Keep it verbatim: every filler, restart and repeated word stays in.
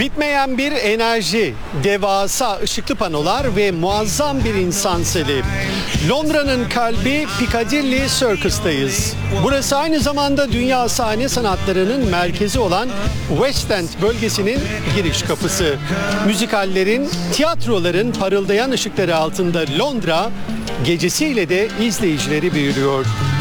Bitmeyen bir enerji, devasa ışıklı panolar ve muazzam bir insan seli. Londra'nın kalbi Piccadilly Circus'tayız. Burası aynı zamanda dünya sahne sanatlarının merkezi olan West End bölgesinin giriş kapısı. Müzikallerin, tiyatroların parıldayan ışıkları altında Londra, gecesiyle de izleyicileri büyülüyor.